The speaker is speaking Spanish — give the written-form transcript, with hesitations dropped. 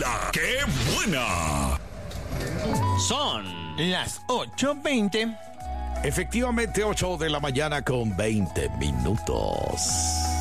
¡La que buena! Son las 8:20. Efectivamente, 8 de la mañana con 20 minutos.